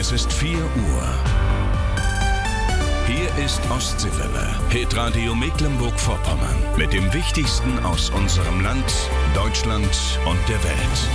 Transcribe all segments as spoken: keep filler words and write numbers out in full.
Es ist vier Uhr. Hier ist Ostseewelle, Hitradio Mecklenburg-Vorpommern. Mit dem Wichtigsten aus unserem Land, Deutschland und der Welt.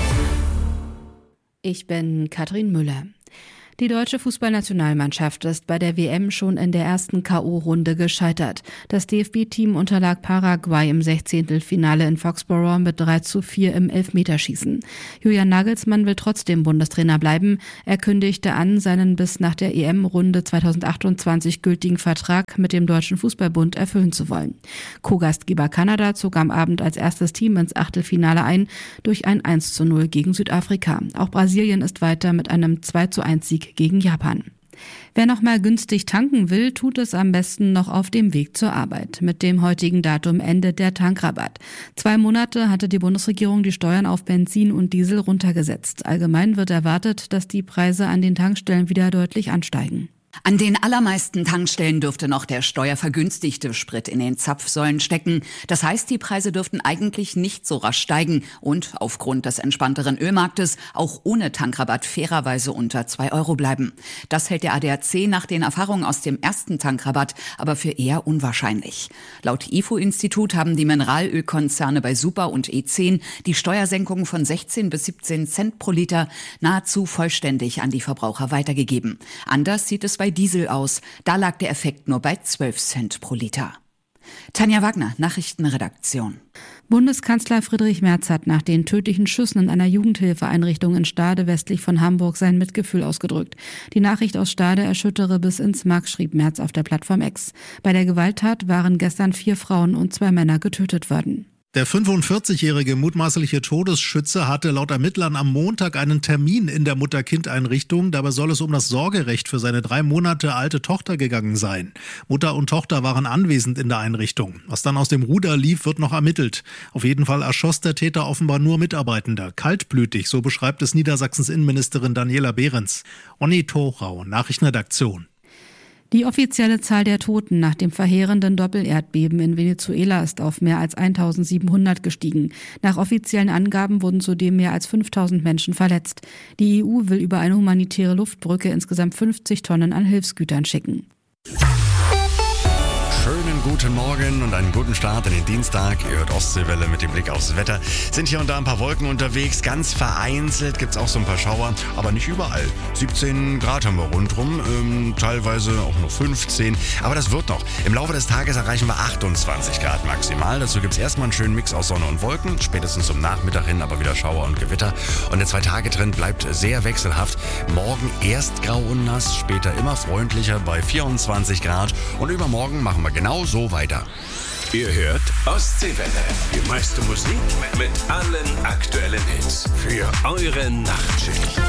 Ich bin Katrin Müller. Die deutsche Fußballnationalmannschaft ist bei der W M schon in der ersten K O-Runde gescheitert. Das D F B-Team unterlag Paraguay im Sechzehntelfinale in Foxborough mit drei zu vier im Elfmeterschießen. Julian Nagelsmann will trotzdem Bundestrainer bleiben. Er kündigte an, seinen bis nach der E M-Runde zweitausendachtundzwanzig gültigen Vertrag mit dem Deutschen Fußballbund erfüllen zu wollen. Co-Gastgeber Kanada zog am Abend als erstes Team ins Achtelfinale ein durch ein eins zu null gegen Südafrika. Auch Brasilien ist weiter mit einem zwei zu eins Sieg gegen Japan. Wer noch mal günstig tanken will, tut es am besten noch auf dem Weg zur Arbeit. Mit dem heutigen Datum endet der Tankrabatt. Zwei Monate hatte die Bundesregierung die Steuern auf Benzin und Diesel runtergesetzt. Allgemein wird erwartet, dass die Preise an den Tankstellen wieder deutlich ansteigen. An den allermeisten Tankstellen dürfte noch der steuervergünstigte Sprit in den Zapfsäulen stecken. Das heißt, die Preise dürften eigentlich nicht so rasch steigen und aufgrund des entspannteren Ölmarktes auch ohne Tankrabatt fairerweise unter zwei Euro bleiben. Das hält der A D A C nach den Erfahrungen aus dem ersten Tankrabatt aber für eher unwahrscheinlich. Laut I F O-Institut haben die Mineralölkonzerne bei Super und E zehn die Steuersenkung von sechzehn bis siebzehn Cent pro Liter nahezu vollständig an die Verbraucher weitergegeben. Anders sieht es bei Diesel aus. Da lag der Effekt nur bei zwölf Cent pro Liter. Tanja Wagner, Nachrichtenredaktion. Bundeskanzler Friedrich Merz hat nach den tödlichen Schüssen in einer Jugendhilfeeinrichtung in Stade westlich von Hamburg sein Mitgefühl ausgedrückt. Die Nachricht aus Stade erschüttere bis ins Mark, schrieb Merz auf der Plattform X. Bei der Gewalttat waren gestern vier Frauen und zwei Männer getötet worden. Der fünfundvierzigjährige mutmaßliche Todesschütze hatte laut Ermittlern am Montag einen Termin in der Mutter-Kind-Einrichtung. Dabei soll es um das Sorgerecht für seine drei Monate alte Tochter gegangen sein. Mutter und Tochter waren anwesend in der Einrichtung. Was dann aus dem Ruder lief, wird noch ermittelt. Auf jeden Fall erschoss der Täter offenbar nur Mitarbeitende. Kaltblütig, so beschreibt es Niedersachsens Innenministerin Daniela Behrens. Onni Thorau, Nachrichtenredaktion. Die offizielle Zahl der Toten nach dem verheerenden Doppelerdbeben in Venezuela ist auf mehr als eintausendsiebenhundert gestiegen. Nach offiziellen Angaben wurden zudem mehr als fünftausend Menschen verletzt. Die E U will über eine humanitäre Luftbrücke insgesamt fünfzig Tonnen an Hilfsgütern schicken. Schönen guten Morgen und einen guten Start in den Dienstag. Ihr hört Ostseewelle mit dem Blick aufs Wetter. Sind hier und da ein paar Wolken unterwegs. Ganz vereinzelt gibt es auch so ein paar Schauer, aber nicht überall. siebzehn Grad haben wir rundrum, ähm, teilweise auch nur fünfzehn. Aber das wird noch. Im Laufe des Tages erreichen wir achtundzwanzig Grad maximal. Dazu gibt es erstmal einen schönen Mix aus Sonne und Wolken. Spätestens zum Nachmittag hin aber wieder Schauer und Gewitter. Und der Zwei-Tage-Trend bleibt sehr wechselhaft. Morgen erst grau und nass, später immer freundlicher bei vierundzwanzig Grad. Und übermorgen machen wir genau so weiter. Ihr hört Ostseewelle. Die meiste Musik mit allen aktuellen Hits für eure Nachtschicht.